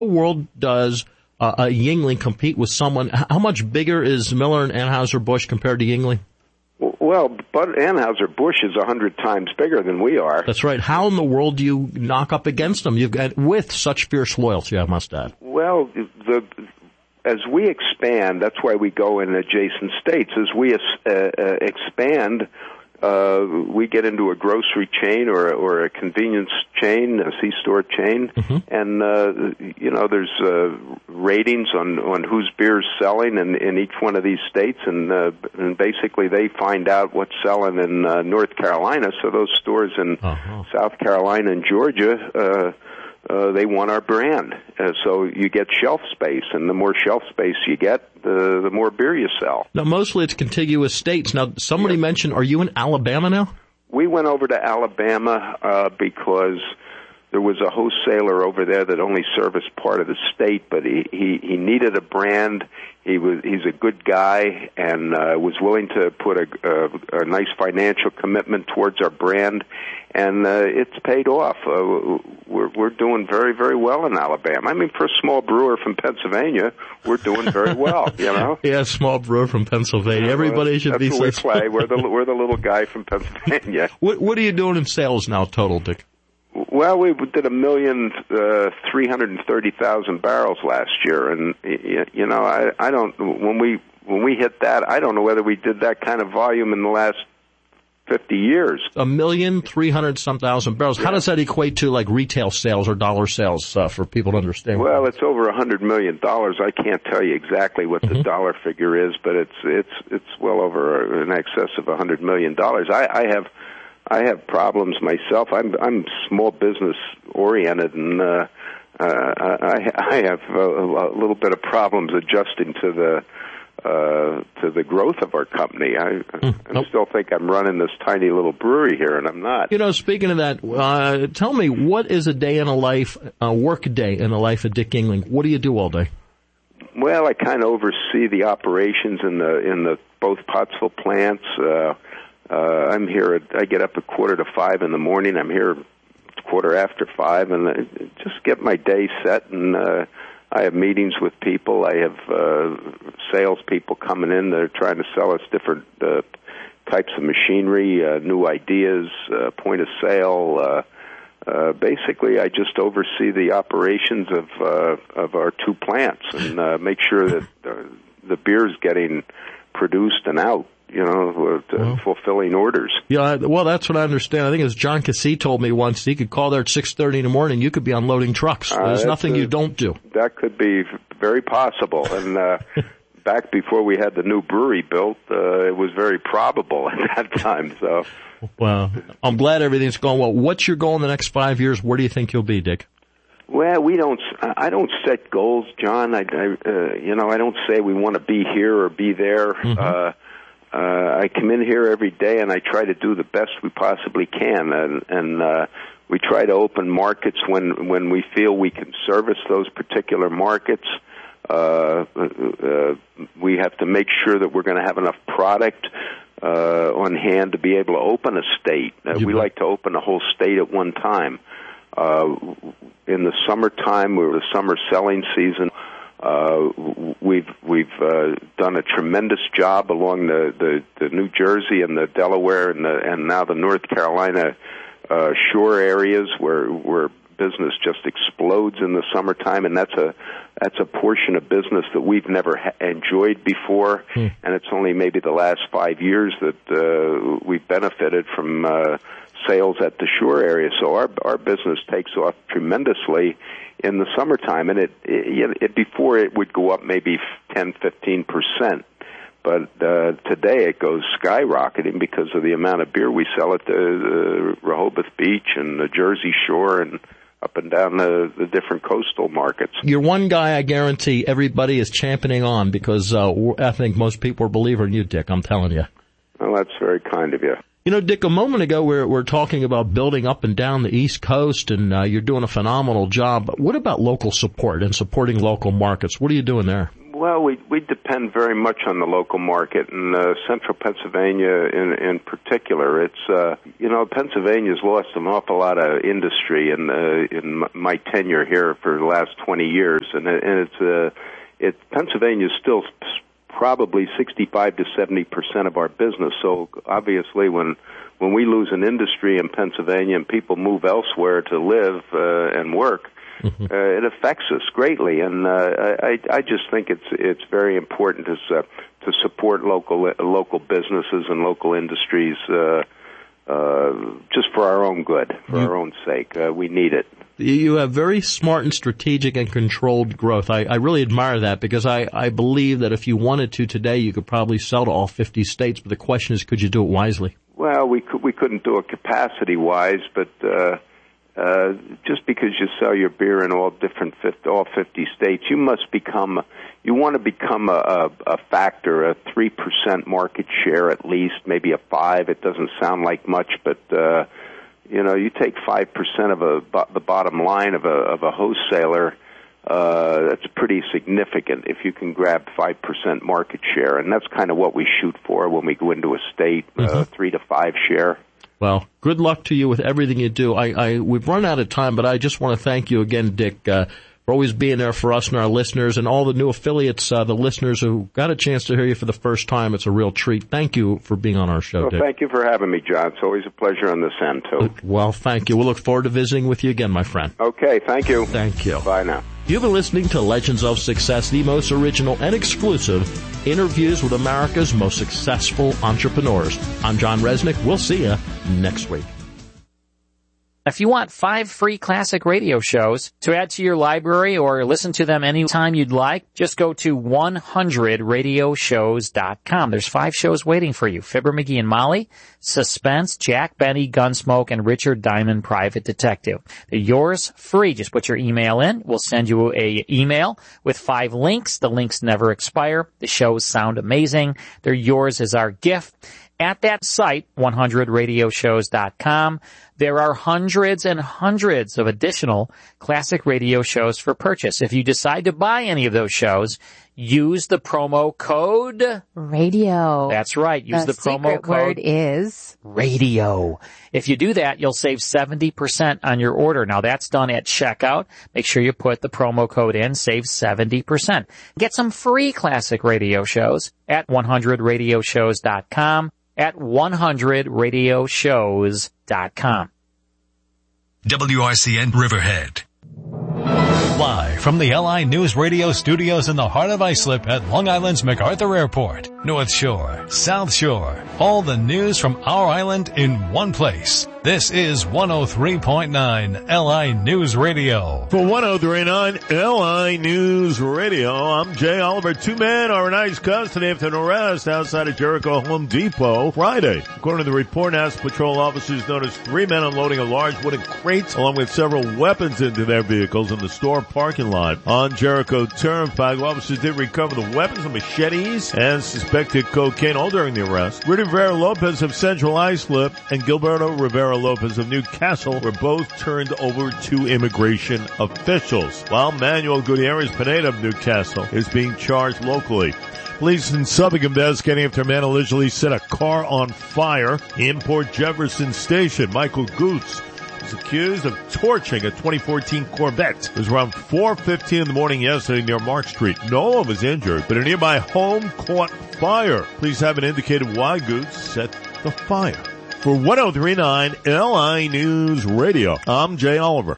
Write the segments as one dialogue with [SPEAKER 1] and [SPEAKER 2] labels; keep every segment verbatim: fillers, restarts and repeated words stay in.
[SPEAKER 1] the world does uh, a Yuengling compete with someone? How much bigger is Miller and Anheuser-Busch compared to Yuengling?
[SPEAKER 2] Well, but Anheuser-Busch is a hundred times bigger than we are.
[SPEAKER 1] That's right. How in the world do you knock up against them? You've got with such fierce loyalty, I must add.
[SPEAKER 2] Well, the as we expand, that's why we go in adjacent states. As we uh, uh, expand, uh, we get into a grocery chain or or a convenience chain, a C-store chain, mm-hmm. and uh, you know there's uh, ratings on, on whose beer's selling in, in each one of these states, and, uh, and basically they find out what's selling in uh, North Carolina. So those stores in uh-huh. South Carolina and Georgia, uh, uh, they want our brand. Uh, so you get shelf space, and the more shelf space you get, the, the more beer you sell.
[SPEAKER 1] Now, mostly it's contiguous states. Now, somebody yeah. mentioned, are you in Alabama now?
[SPEAKER 2] We went over to Alabama uh, because there was a wholesaler over there that only serviced part of the state, but he, he, he needed a brand. He was he's a good guy and uh, was willing to put a, a, a nice financial commitment towards our brand, and uh, it's paid off. Uh, we're we're doing very very well in Alabama. I mean, for a small brewer from Pennsylvania, we're doing very well. You know.
[SPEAKER 1] Yeah, small brewer from Pennsylvania. Yeah, Everybody should
[SPEAKER 2] that's
[SPEAKER 1] be.
[SPEAKER 2] That's who we play. We're the we're the little guy from Pennsylvania.
[SPEAKER 1] What what are you doing in sales now, total, Dick?
[SPEAKER 2] Well, we did a million uh, three hundred and thirty thousand barrels last year, and you know, I, I don't. When we when we hit that, I don't know whether we did that kind of volume in the last fifty years.
[SPEAKER 1] A million three hundred some thousand barrels. Yeah. How does that equate to like retail sales or dollar sales uh, for people to understand?
[SPEAKER 2] Well, it's over a hundred million dollars. I can't tell you exactly what mm-hmm. the dollar figure is, but it's it's it's well over in excess of a hundred million dollars. I, I have. I have problems myself. I'm I'm small business oriented, and uh, uh, I I have a, a little bit of problems adjusting to the uh, to the growth of our company. I, mm, I nope. still think I'm running this tiny little brewery here, and I'm not.
[SPEAKER 1] You know, speaking of that, uh, tell me, what is a day in a life, a work day in the life of Dick Yuengling? What do you do all day?
[SPEAKER 2] Well, I kind of oversee the operations in the in the both Pottsville plants. Uh, Uh, I'm here at, I get up at quarter to five in the morning. I'm here quarter after five, and I just get my day set, and uh, I have meetings with people. I have uh, salespeople coming in that are trying to sell us different uh, types of machinery, uh, new ideas, uh, point of sale. Uh, uh, basically, I just oversee the operations of uh, of our two plants and uh, make sure that uh, the beer's getting produced and out. You know, uh, well, fulfilling orders.
[SPEAKER 1] Yeah, well, that's what I understand. I think as John Cassee told me once, he could call there at six thirty in the morning. You could be unloading trucks. There's uh, nothing a, you don't do.
[SPEAKER 2] That could be very possible. And uh, back before we had the new brewery built, uh, it was very probable at that time. So,
[SPEAKER 1] well, I'm glad everything's going well. What's your goal in the next five years? Where do you think you'll be, Dick?
[SPEAKER 2] Well, we don't. I don't set goals, John. I, I uh, you know, I don't say we want to be here or be there. Mm-hmm. Uh, Uh, I come in here every day and I try to do the best we possibly can, and, and uh, we try to open markets when when we feel we can service those particular markets. Uh, uh, we have to make sure that we're going to have enough product uh, on hand to be able to open a state. Uh, we like to open a whole state at one time. Uh, in the summertime, we're the summer selling season. Uh, we've we've uh, done a tremendous job along the, the, the New Jersey and the Delaware and the, and now the North Carolina uh, shore areas where where business just explodes in the summertime, and that's a that's a portion of business that we've never ha- enjoyed before, hmm. and it's only maybe the last five years that uh, we've benefited from uh, sales at the shore area. So our our business takes off tremendously in the summertime, and it, it, it before it would go up maybe ten, fifteen percent. But uh, today it goes skyrocketing because of the amount of beer we sell at the, the Rehoboth Beach and the Jersey Shore and up and down the, the different coastal markets.
[SPEAKER 1] You're one guy I guarantee everybody is championing on because uh, I think most people are a believer in you, Dick. I'm telling you.
[SPEAKER 2] Well, that's very kind of you.
[SPEAKER 1] You know, Dick, a moment ago we we're, we're talking about building up and down the East Coast, and uh, you're doing a phenomenal job. But what about local support and supporting local markets? What are you doing there?
[SPEAKER 2] Well, we we depend very much on the local market, and uh, Central Pennsylvania in in particular. It's uh, you know Pennsylvania's lost an awful lot of industry in uh, in my tenure here for the last twenty years, and, and it's uh, it Pennsylvania's still probably sixty-five to seventy percent of our business. So obviously, when when we lose an industry in Pennsylvania and people move elsewhere to live uh, and work. Mm-hmm. Uh, it affects us greatly, and uh, I, I just think it's it's very important to uh, to support local uh, local businesses and local industries, uh, uh, just for our own good, for mm-hmm. our own sake. Uh, we need it.
[SPEAKER 1] You have very smart and strategic and controlled growth. I, I really admire that because I, I believe that if you wanted to today, you could probably sell to all fifty states. But the question is, could you do it wisely?
[SPEAKER 2] Well, we could, we couldn't do it capacity wise, but. Uh, Uh, just because you sell your beer in all different all fifty states, you must become, you want to become a, a, a factor, a three percent market share at least, maybe a five. It doesn't sound like much, but uh, you know, you take five percent of a the bottom line of a of a wholesaler. Uh, that's pretty significant if you can grab five percent market share, and that's kind of what we shoot for when we go into a state, mm-hmm. uh, three to five share.
[SPEAKER 1] Well, good luck to you with everything you do. I, I, we've run out of time, but I just want to thank you again, Dick, uh, for always being there for us and our listeners and all the new affiliates, uh, the listeners who got a chance to hear you for the first time. It's a real treat. Thank you for being on our show,
[SPEAKER 2] well,
[SPEAKER 1] Dick.
[SPEAKER 2] Thank you for having me, John. It's always a pleasure on this end, too.
[SPEAKER 1] Well, thank you. We'll look forward to visiting with you again, my friend.
[SPEAKER 2] Okay, thank you.
[SPEAKER 1] Thank you.
[SPEAKER 2] Bye now.
[SPEAKER 1] You've been listening to Legends of Success, the most original and exclusive interviews with America's most successful entrepreneurs. I'm John Resnick. We'll see you next week.
[SPEAKER 3] If you want five free classic radio shows to add to your library or listen to them anytime you'd like, just go to one hundred radio shows dot com. There's five shows waiting for you. Fibber, McGee and Molly, Suspense, Jack Benny, Gunsmoke, and Richard Diamond, Private Detective. They're yours free. Just put your email in. We'll send you a email with five links. The links never expire. The shows sound amazing. They're yours as our gift. At that site, one hundred radio shows dot com, there are hundreds and hundreds of additional classic radio shows for purchase. If you decide to buy any of those shows, use the promo code
[SPEAKER 4] radio.
[SPEAKER 3] That's right. Use the, the promo
[SPEAKER 4] secret
[SPEAKER 3] code
[SPEAKER 4] word is
[SPEAKER 3] radio. If you do that, you'll save seventy percent on your order. Now that's done at checkout. Make sure you put the promo code in, save seventy percent. Get some free classic radio shows at one hundred radio shows dot com. At one hundred radio shows dot com.
[SPEAKER 5] W R C N Riverhead. Live from the L I News Radio studios in the heart of Islip at Long Island's MacArthur Airport. North Shore, South Shore, all the news from our island in one place. This is one oh three point nine L I News Radio.
[SPEAKER 6] For one oh three point nine L I News Radio, I'm Jay Oliver. Two men are in ICE custody after an arrest outside of Jericho Home Depot Friday. According to the report, National Patrol officers noticed three men unloading a large wooden crate along with several weapons into their vehicles in the store parking lot on Jericho Turnpike. Officers did recover the weapons and machetes and suspected cocaine all during the arrest. Rudy Rivera Lopez of Central Islip and Gilberto Rivera Lopez of Newcastle were both turned over to immigration officials, while Manuel Gutierrez Pineda of Newcastle is being charged locally. Police in Suffolk investigating after a man allegedly set a car on fire in Port Jefferson Station. Michael Goots is accused of torching a twenty fourteen Corvette. It was around four fifteen in the morning yesterday near Mark Street. No one was injured, but a nearby home caught fire. Police haven't indicated why Goots set the fire. For one oh three point nine L I News Radio, I'm Jay Oliver.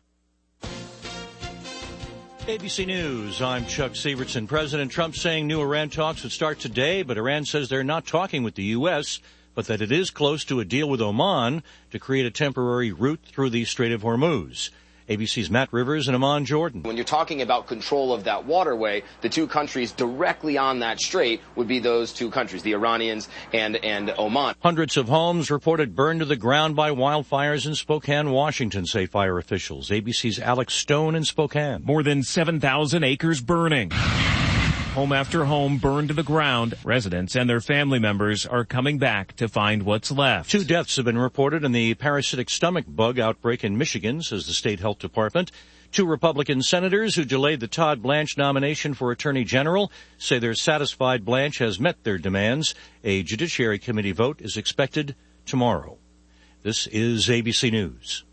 [SPEAKER 7] A B C News, I'm Chuck Severson. President Trump saying new Iran talks would start today, but Iran says they're not talking with the U S, but that it is close to a deal with Oman to create a temporary route through the Strait of Hormuz. A B C's Matt Rivers and Amon Jordan.
[SPEAKER 8] When you're talking about control of that waterway, the two countries directly on that strait would be those two countries, the Iranians and, and Oman.
[SPEAKER 7] Hundreds of homes reported burned to the ground by wildfires in Spokane, Washington, say fire officials. A B C's Alex Stone in Spokane.
[SPEAKER 9] More than seven thousand acres burning. Home after home burned to the ground. Residents and their family members are coming back to find what's left.
[SPEAKER 7] Two deaths have been reported in the parasitic stomach bug outbreak in Michigan, says the state health department. Two Republican senators who delayed the Todd Blanche nomination for Attorney General say they're satisfied Blanche has met their demands. A Judiciary Committee vote is expected tomorrow. This is A B C News.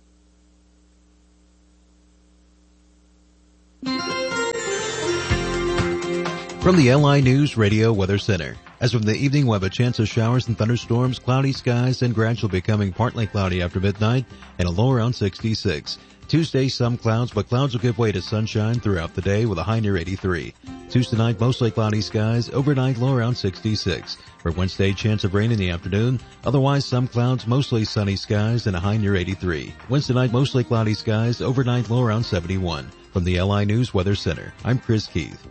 [SPEAKER 10] From the L I News Radio Weather Center. As from the evening, we'll have a chance of showers and thunderstorms, cloudy skies, and gradually becoming partly cloudy after midnight, and a low around sixty-six. Tuesday, some clouds, but clouds will give way to sunshine throughout the day with a high near eighty-three. Tuesday night, mostly cloudy skies, overnight low around sixty-six. For Wednesday, chance of rain in the afternoon, otherwise some clouds, mostly sunny skies, and a high near eighty-three. Wednesday night, mostly cloudy skies, overnight low around seventy-one. From the L I News Weather Center, I'm Chris Keith.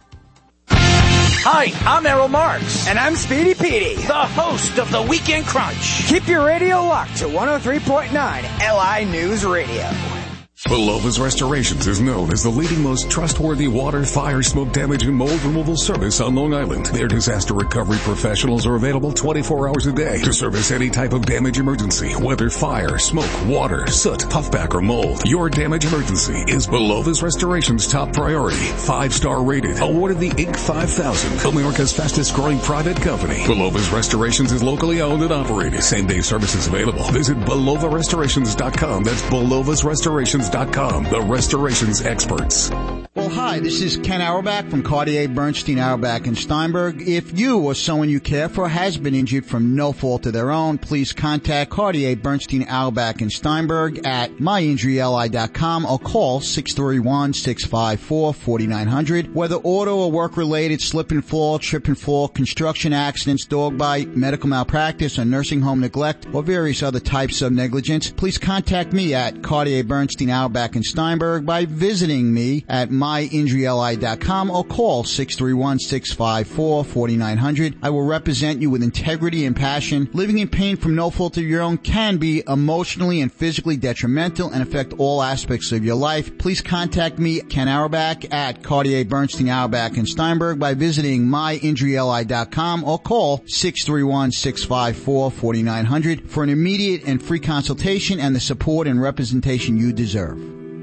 [SPEAKER 11] Hi, I'm Errol Marks.
[SPEAKER 12] And I'm Speedy Petey,
[SPEAKER 11] the host of the Weekend Crunch.
[SPEAKER 12] Keep your radio locked to one oh three point nine L I News Radio.
[SPEAKER 13] Belova's Restorations is known as the leading most trustworthy water, fire, smoke damage, and mold removal service on Long Island. Their disaster recovery professionals are available twenty-four hours a day to service any type of damage emergency, whether fire, smoke, water, soot, puffback, or mold. Your damage emergency is Belova's Restorations' top priority. Five-star rated, awarded the Inc five thousand, America's fastest growing private company. Belova's Restorations is locally owned and operated. Same-day services available. Visit Belova Restorations dot com. That's Belovas Restorations dot com, the restorations experts.
[SPEAKER 14] Well, hi, this is Ken Auerbach from Cartier Bernstein, Auerbach and Steinberg. If you or someone you care for has been injured from no fault of their own, please contact Cartier Bernstein, Auerbach and Steinberg at my injury L I dot com or call six three one, six five four, four nine zero zero. Whether auto or work-related, slip and fall, trip and fall, construction accidents, dog bite, medical malpractice, or nursing home neglect, or various other types of negligence, please contact me at Cartier Bernstein, Auerbach and Steinberg by visiting me at my injury L I dot com or call six three one, six five four, four nine zero zero. I will represent you with integrity and passion. Living in pain from no fault of your own can be emotionally and physically detrimental and affect all aspects of your life. Please contact me, Ken Auerbach, at Cartier Bernstein, Auerbach and Steinberg by visiting my injury L I dot com or call six three one, six five four, four nine zero zero for an immediate and free consultation and the support and representation you deserve.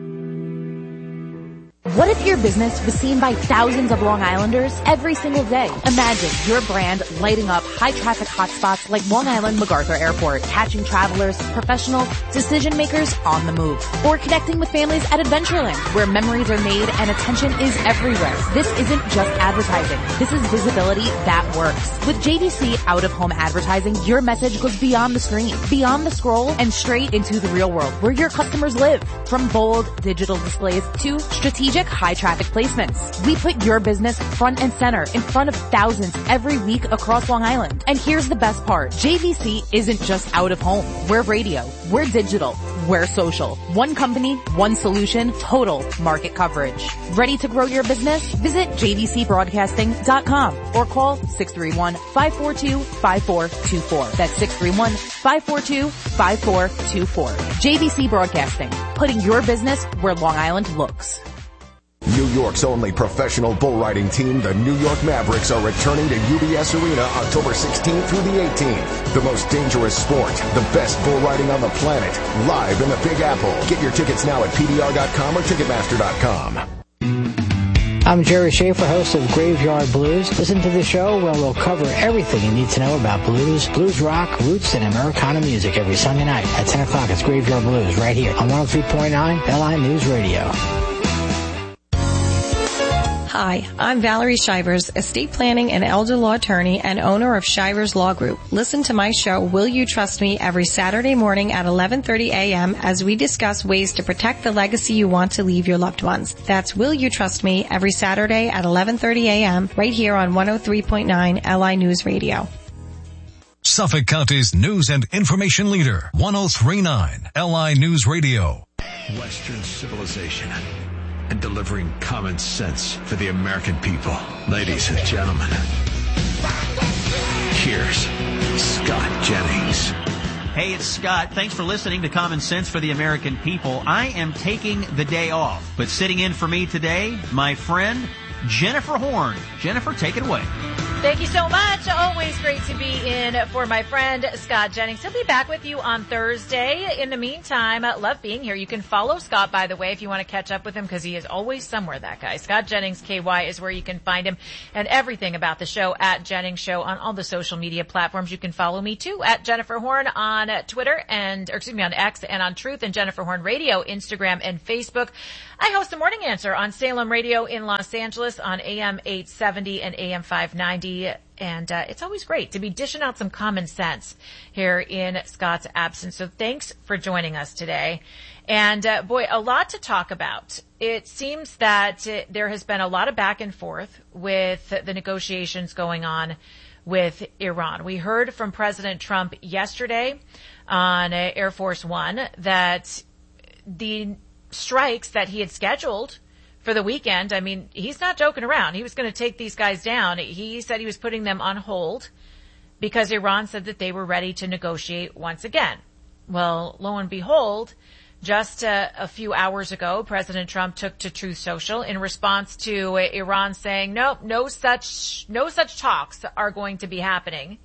[SPEAKER 4] What if your business was seen by thousands of Long Islanders every single day? Imagine your brand lighting up high-traffic hotspots like Long Island MacArthur Airport, catching travelers, professionals, decision-makers on the move. Or connecting with families at Adventureland, where memories are made and attention is everywhere. This isn't just advertising. This is visibility that works. With J V C out-of-home advertising, your message goes beyond the screen, beyond the scroll, and straight into the real world, where your customers live. From bold digital displays to strategic high-traffic placements. We put your business front and center in front of thousands every week across Long Island. And here's the best part. J V C isn't just out of home. We're radio. We're digital. We're social. One company, one solution, total market coverage. Ready to grow your business? Visit j v c broadcasting dot com or call six three one, five four two, five four two four. That's six three one, five four two, five four two four. J V C Broadcasting, putting your business where Long Island looks.
[SPEAKER 15] New York's only professional bull riding team, the New York Mavericks, are returning to U B S Arena October sixteenth through the eighteenth. The most dangerous sport, the best bull riding on the planet, live in the Big Apple. Get your tickets now at P D R dot com or Ticketmaster dot com.
[SPEAKER 16] I'm Jerry Schaefer, host of Graveyard Blues. Listen to the show where we'll cover everything you need to know about blues, blues rock, roots, and Americana music every Sunday night at ten o'clock. It's Graveyard Blues right here on one oh three point nine L I News Radio.
[SPEAKER 17] Hi, I'm Valerie Shivers, estate planning and elder law attorney and owner of Shivers Law Group. Listen to my show, Will You Trust Me, every Saturday morning at eleven thirty a.m. as we discuss ways to protect the legacy you want to leave your loved ones. That's Will You Trust Me, every Saturday at eleven thirty a.m. right here on one oh three point nine L I News Radio.
[SPEAKER 5] Suffolk County's news and information leader, one oh three point nine L I News Radio.
[SPEAKER 18] Western civilization and delivering common sense for the American people. Ladies and gentlemen, here's Scott Jennings.
[SPEAKER 19] Hey, it's Scott. Thanks for listening to Common Sense for the American People. I am taking the day off, but sitting in for me today, my friend Jennifer Horn. Jennifer, take it away.
[SPEAKER 20] Thank you so much. Always great to be in for my friend Scott Jennings. He'll be back with you on Thursday. In the meantime, love being here. You can follow Scott, by the way, if you want to catch up with him, because he is always somewhere, that guy. Scott Jennings K Y is where you can find him, and everything about the show at Jennings Show on all the social media platforms. You can follow me too at Jennifer Horn on Twitter and, or excuse me, on X and on Truth, and Jennifer Horn Radio, Instagram and Facebook. I host the Morning Answer on Salem Radio in Los Angeles on A M eight seventy and A M five ninety. And uh, it's always great to be dishing out some common sense here in Scott's absence. So thanks for joining us today. And uh, boy, a lot to talk about. It seems that uh, there has been a lot of back and forth with the negotiations going on with Iran. We heard from President Trump yesterday on uh, Air Force One that the strikes that he had scheduled for the weekend, I mean, he's not joking around. He was going to take these guys down. He said he was putting them on hold because Iran said that they were ready to negotiate once again. Well, lo and behold, just a, a few hours ago, President Trump took to Truth Social in response to uh, Iran saying, nope, no such, no such talks are going to be happening.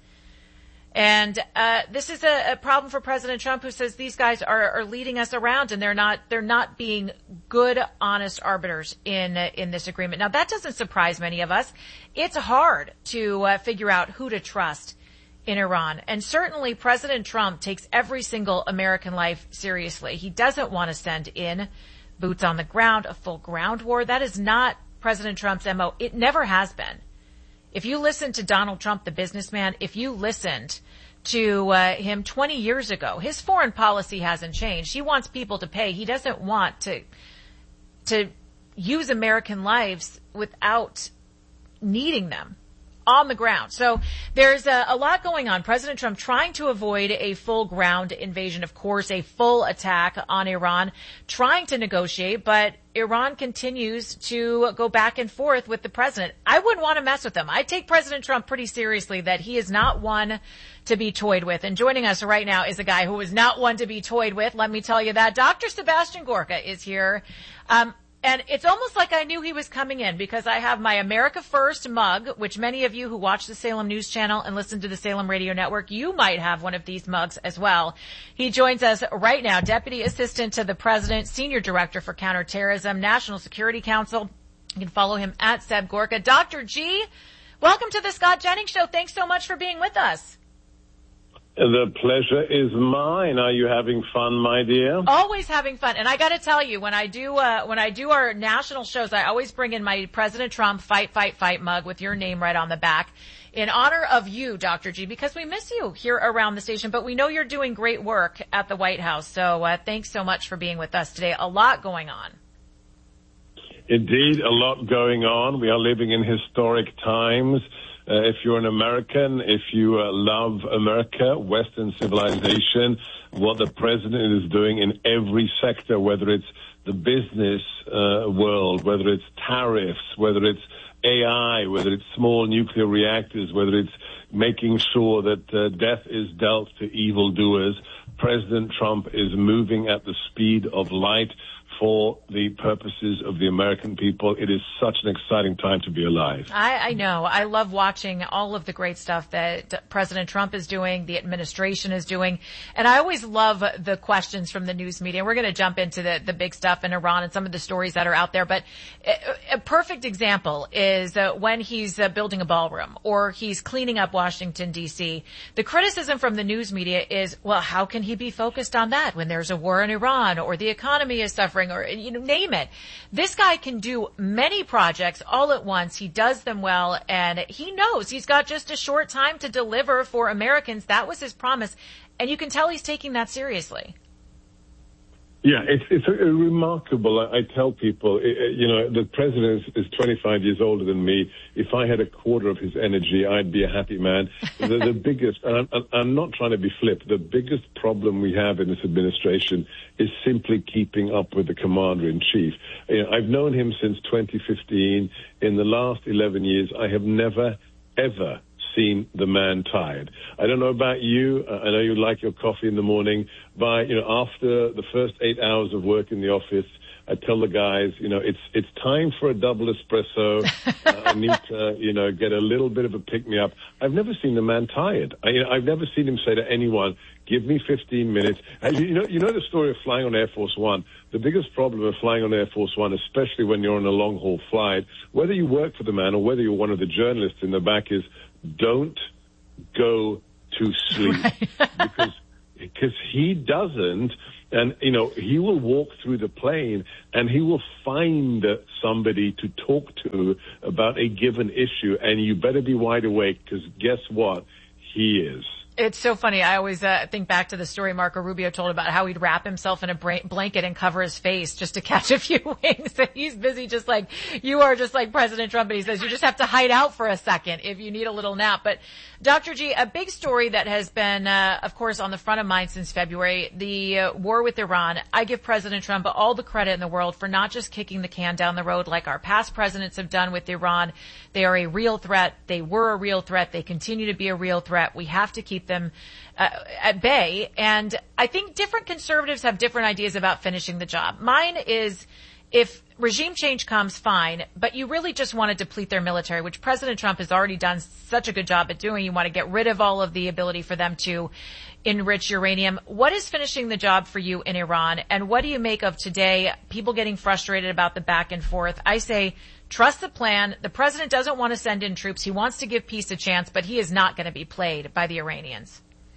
[SPEAKER 20] And uh this is a, a problem for President Trump, who says these guys are, are leading us around, and they're not they're not being good, honest arbiters in uh, in this agreement. Now, that doesn't surprise many of us. It's hard to uh, figure out who to trust in Iran, and certainly President Trump takes every single American life seriously. He doesn't want to send in boots on the ground, a full ground war. That is not President Trump's M O. It never has been. If you listen to Donald Trump, the businessman, if you listened to uh, him twenty years ago, his foreign policy hasn't changed. He wants people to pay. He doesn't want to to use American lives without needing them on the ground. So there's a, a lot going on. President Trump trying to avoid a full ground invasion, of course, a full attack on Iran, trying to negotiate, but Iran continues to go back and forth with the president. I wouldn't want to mess with him. I take President Trump pretty seriously, that he is not one to be toyed with. And joining us right now is a guy who is not one to be toyed with. Let me tell you that. Doctor Sebastian Gorka is here. Um, And it's almost like I knew he was coming in, because I have my America First mug, which many of you who watch the Salem News Channel and listen to the Salem Radio Network, you might have one of these mugs as well. He joins us right now, Deputy Assistant to the President, Senior Director for Counterterrorism, National Security Council. You can follow him at Seb Gorka. Doctor G, welcome to the Scott Jennings Show. Thanks so much for being with us.
[SPEAKER 21] The pleasure is mine. Are you having fun, my dear?
[SPEAKER 20] Always having fun. And I got to tell you, when I do uh, when I do our national shows, I always bring in my President Trump Fight, Fight, Fight mug with your name right on the back in honor of you, Doctor G, because we miss you here around the station, but we know you're doing great work at the White House. So uh, thanks so much for being with us today. A lot going on.
[SPEAKER 21] Indeed, a lot going on. We are living in historic times. Uh, if you're an American, if you uh, love America, Western civilization, what the president is doing in every sector, whether it's the business uh, world, whether it's tariffs, whether it's A I, whether it's small nuclear reactors, whether it's making sure that uh, death is dealt to evildoers, President Trump is moving at the speed of light for the purposes of the American people. It is such an exciting time to be alive.
[SPEAKER 20] I, I know. I love watching all of the great stuff that President Trump is doing, the administration is doing. And I always love the questions from the news media. We're going to jump into the, the big stuff in Iran and some of the stories that are out there. But a, a perfect example is uh, when he's uh, building a ballroom or he's cleaning up Washington, D C. The criticism from the news media is, well, how can he be focused on that when there's a war in Iran or the economy is suffering, or, you know, name it. This guy can do many projects all at once. He does them well, and he knows he's got just a short time to deliver for Americans. That was his promise, and you can tell he's taking that seriously.
[SPEAKER 21] Yeah, it's it's a, a remarkable. I, I tell people, it, you know, the president is twenty-five years older than me. If I had a quarter of his energy, I'd be a happy man. the, the biggest, and I'm, I'm not trying to be flip, the biggest problem we have in this administration is simply keeping up with the commander-in-chief. You know, I've known him since twenty fifteen. In the last eleven years, I have never, ever seen the man tired. I don't know about you. I know you like your coffee in the morning. By, you know, after the first eight hours of work in the office, I tell the guys, you know, it's it's time for a double espresso. uh, I need to, you know, get a little bit of a pick-me-up. I've never seen the man tired. I, you know, I've never seen him say to anyone, give me fifteen minutes. And you know, you know the story of flying on Air Force One. The biggest problem of flying on Air Force One, especially when you're on a long-haul flight, whether you work for the man or whether you're one of the journalists in the back, is don't go to sleep. Right. because because he doesn't. And, you know, he will walk through the plane and he will find somebody to talk to about a given issue. And you better be wide awake, because guess what? He is.
[SPEAKER 20] It's so funny. I always uh, think back to the story Marco Rubio told about how he'd wrap himself in a bra- blanket and cover his face just to catch a few wings. And he's busy just like you are, just like President Trump. And he says you just have to hide out for a second if you need a little nap. But Doctor G, a big story that has been, uh, of course, on the front of mind since February, the uh, war with Iran. I give President Trump all the credit in the world for not just kicking the can down the road like our past presidents have done with Iran. They are a real threat. They were a real threat. They continue to be a real threat. We have to keep them uh, at bay. And I think different conservatives have different ideas about finishing the job. Mine is, if regime change comes, fine, but you really just want to deplete their military, which President Trump has already done such a good job at doing. You want to get rid of all of the ability for them to enrich uranium. What is finishing the job for you in Iran? And what do you make of today, people getting frustrated about the back and forth? I say, trust the plan. The president doesn't want to send in troops. He wants to give peace a chance, but he is not going to be played by the Iranians.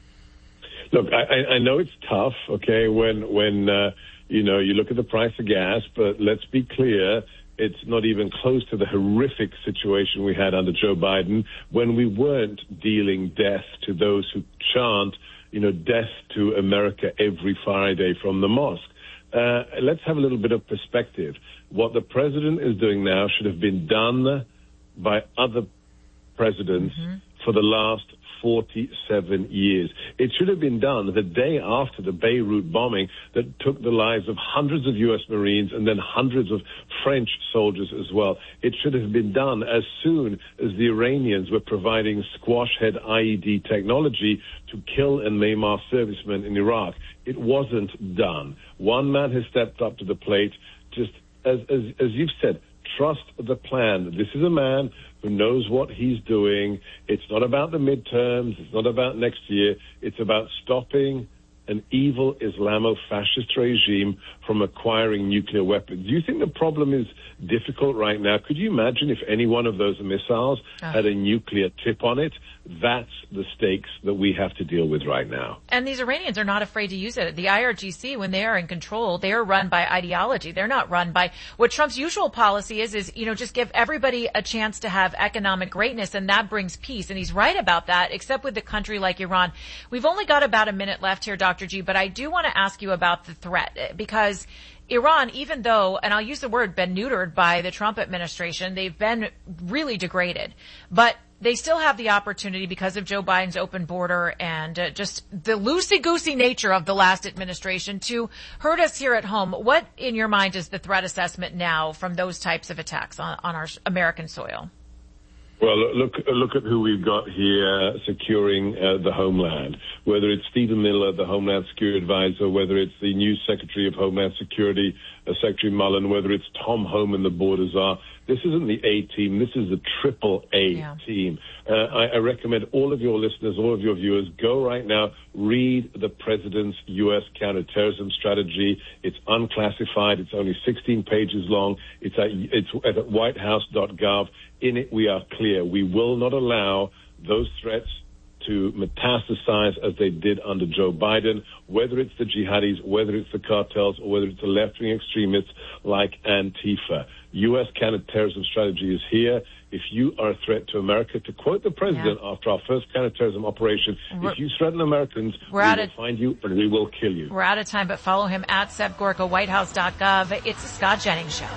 [SPEAKER 21] Look, I, I know it's tough, okay, when, when, uh, you know, you look at the price of gas, but let's be clear, it's not even close to the horrific situation we had under Joe Biden, when we weren't dealing death to those who chant, you know, death to America every Friday from the mosque. Uh, let's have a little bit of perspective. What the president is doing now should have been done by other presidents mm-hmm. for the last forty-seven years. It should have been done the day after the Beirut bombing that took the lives of hundreds of U S Marines and then hundreds of French soldiers as well. It should have been done as soon as the Iranians were providing squash head I E D technology to kill and maim our servicemen in Iraq. It wasn't done. One man has stepped up to the plate. Just as, as, as you've said, trust the plan. This is a man who knows what he's doing. It's not about the midterms. It's not about next year. It's about stopping an evil Islamo-fascist regime from acquiring nuclear weapons. Do you think the problem is difficult right now? Could you imagine if any one of those missiles oh. had a nuclear tip on it? That's the stakes that we have to deal with right now.
[SPEAKER 20] And these Iranians are not afraid to use it. The I R G C, when they are in control, they are run by ideology. They're not run by what Trump's usual policy is, is, you know, just give everybody a chance to have economic greatness, and that brings peace. And he's right about that, except with a country like Iran. We've only got about a minute left here, Doctor G, but I do want to ask you about the threat, because Iran, even though, and I'll use the word, been neutered by the Trump administration, they've been really degraded, but they still have the opportunity, because of Joe Biden's open border and uh, just the loosey-goosey nature of the last administration, to hurt us here at home. What, in your mind, is the threat assessment now from those types of attacks on, on our American soil?
[SPEAKER 21] Well, look look at who we've got here securing uh, the homeland, whether it's Stephen Miller, the Homeland Security Advisor, whether it's the new Secretary of Homeland Security, uh, Secretary Mullen, whether it's Tom Homan, the border czar. This isn't the A team. This is the triple A yeah. team. Uh, I, I recommend all of your listeners, all of your viewers, go right now, read the President's U S counterterrorism strategy. It's unclassified. It's only sixteen pages long. It's at, it's at white house dot gov. In it, we are clear. We will not allow those threats to metastasize as they did under Joe Biden, whether it's the jihadis, whether it's the cartels, or whether it's the left-wing extremists like Antifa. U S counterterrorism strategy is here. If you are a threat to America, to quote the president yeah. after our first counterterrorism operation, we're, if you threaten Americans, we will of, find you and we will kill you.
[SPEAKER 20] We're out of time, but follow him at Seb Gorka, white house dot gov. It's the Scott Jennings Show.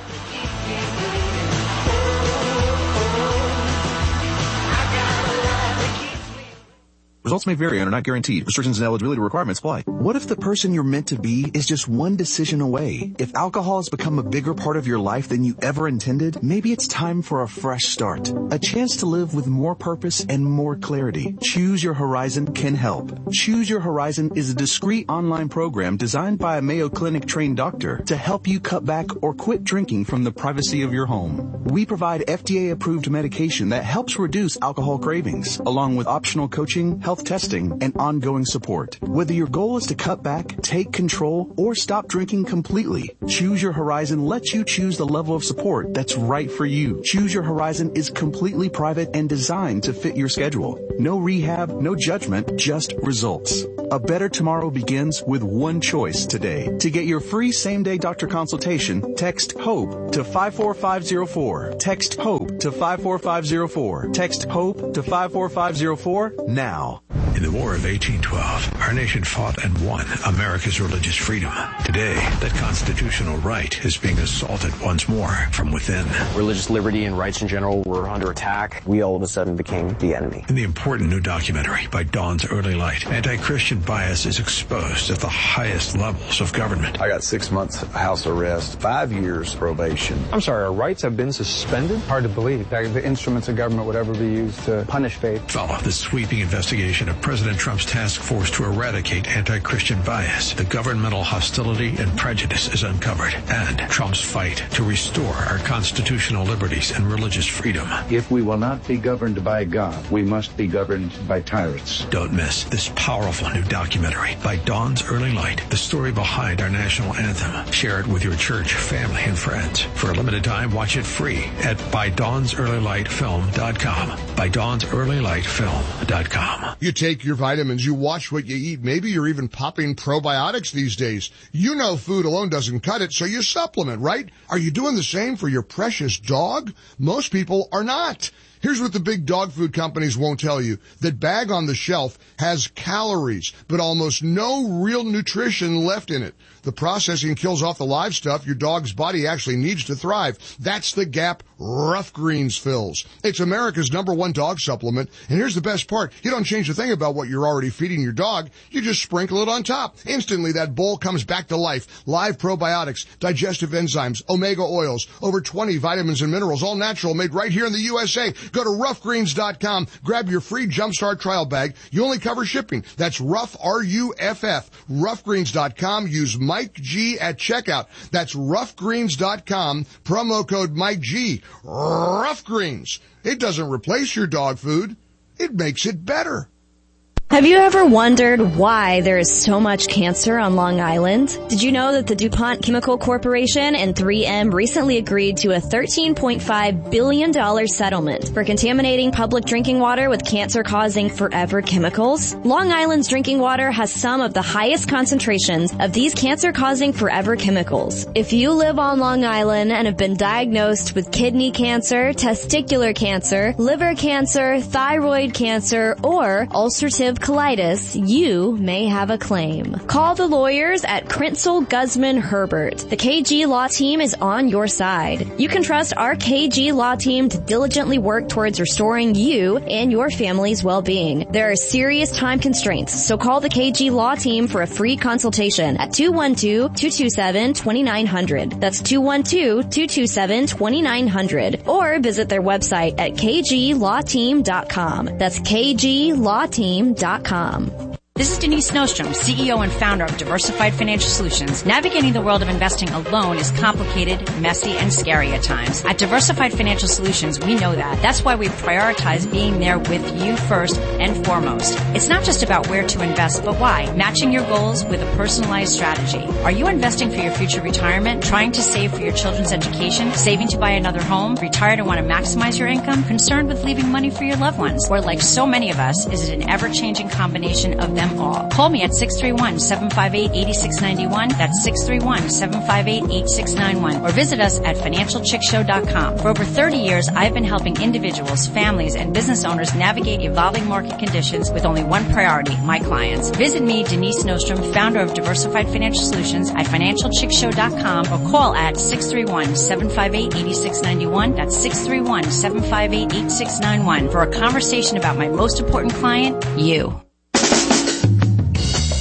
[SPEAKER 2] Results may vary and are not guaranteed. Restrictions and eligibility requirements apply. What if the person you're meant to be is just one decision away? If alcohol has become a bigger part of your life than you ever intended, maybe it's time for a fresh start. A chance to live with more purpose and more clarity. Choose Your Horizon can help. Choose Your Horizon is a discreet online program designed by a Mayo Clinic trained doctor to help you cut back or quit drinking from the privacy of your home. We provide F D A-approved medication that helps reduce alcohol cravings, along with optional coaching, health testing, and ongoing support. Whether your goal is to cut back, take control, or stop drinking completely, Choose Your Horizon lets you choose the level of support that's right for you. Choose Your Horizon is completely private and designed to fit your schedule. No rehab, no judgment, just results. A better tomorrow begins with one choice today. To get your free same-day doctor consultation, text HOPE to five four five zero four. Text HOPE to five four five zero four. Text HOPE to five four five zero four now.
[SPEAKER 18] In the War of eighteen twelve, our nation fought and won America's religious freedom. Today, that constitutional right is being assaulted once more from within.
[SPEAKER 22] Religious liberty and rights in general were under attack. We all of a sudden became the enemy.
[SPEAKER 18] In the important new documentary by Dawn's Early Light, anti-Christian bias is exposed at the highest levels of government.
[SPEAKER 23] I got six months house arrest, five years probation.
[SPEAKER 24] I'm sorry, our rights have been suspended? Hard to believe that the instruments of government would ever be used to punish faith.
[SPEAKER 18] Follow the sweeping investigation of President Trump's task force to eradicate anti-Christian bias. The governmental hostility and prejudice is uncovered, and Trump's fight to restore our constitutional liberties and religious freedom.
[SPEAKER 23] If we will not be governed by God, we must be governed by tyrants.
[SPEAKER 18] Don't miss this powerful new documentary by Dawn's Early Light, the story behind our national anthem. Share it with your church, family, and friends. For a limited time, watch it free at by dawns early light film dot com. by dawns early light film dot com.
[SPEAKER 25] You take your vitamins, you watch what you eat. Maybe you're even popping probiotics these days. You know food alone doesn't cut it, so you supplement, right? Are you doing the same for your precious dog? Most people are not. Here's what the big dog food companies won't tell you. That bag on the shelf has calories, but almost no real nutrition left in it. The processing kills off the live stuff your dog's body actually needs to thrive. That's the gap Rough Greens fills. It's America's number one dog supplement. And here's the best part. You don't change a thing about what you're already feeding your dog. You just sprinkle it on top. Instantly, that bowl comes back to life. Live probiotics, digestive enzymes, omega oils, over twenty vitamins and minerals, all natural, made right here in the U S A. Go to rough greens dot com. Grab your free Jumpstart trial bag. You only cover shipping. That's rough, R U F F. rough greens dot com. Use Mike G at checkout. That's rough greens dot com. Promo code Mike G. Rough Greens. It doesn't replace your dog food. It makes it better.
[SPEAKER 26] Have you ever wondered why there is so much cancer on Long Island? Did you know that the DuPont Chemical Corporation and three M recently agreed to a thirteen point five billion dollars settlement for contaminating public drinking water with cancer-causing forever chemicals? Long Island's drinking water has some of the highest concentrations of these cancer-causing forever chemicals. If you live on Long Island and have been diagnosed with kidney cancer, testicular cancer, liver cancer, thyroid cancer, or ulcerative colitis, you may have a claim. Call the lawyers at Krinsel Guzman Herbert. The K G Law Team is on your side. You can trust our K G Law Team to diligently work towards restoring you and your family's well-being. There are serious time constraints, so call the K G Law Team for a free consultation at two one two, two two seven, two nine zero zero. That's two one two, two two seven, two nine zero zero. Or visit their website at k g law team dot com. That's k g law team dot com.
[SPEAKER 27] This is Denise Snowstrom, C E O and founder of Diversified Financial Solutions. Navigating the world of investing alone is complicated, messy, and scary at times. At Diversified Financial Solutions, we know that. That's why we prioritize being there with you first and foremost. It's not just about where to invest, but why. Matching your goals with a personalized strategy. Are you investing for your future retirement? Trying to save for your children's education? Saving to buy another home? Retired and want to maximize your income? Concerned with leaving money for your loved ones? Or like so many of us, is it an ever-changing combination of them all? Call me at six three one, seven five eight, eight six nine one. That's six three one, seven five eight, eight six nine one. Or visit us at financial chick show dot com. For over thirty years, I've been helping individuals, families, and business owners navigate evolving market conditions with only one priority, my clients. Visit me, Denise Nostrom, founder of Diversified Financial Solutions, at financial chick show dot com or call at six three one, seven five eight, eight six nine one. That's six three one, seven five eight, eight six nine one for a conversation about my most important client, you.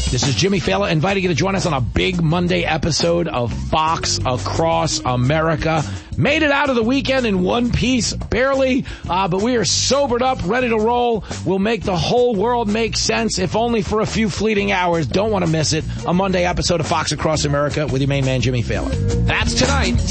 [SPEAKER 1] This is Jimmy Fallon inviting you to join us on a big Monday episode of Fox Across America. Made it out of the weekend in one piece, barely, uh, but we are sobered up, ready to roll. We'll make the whole world make sense, if only for a few fleeting hours. Don't want to miss it. A Monday episode of Fox Across America with your main man, Jimmy Fallon. That's tonight.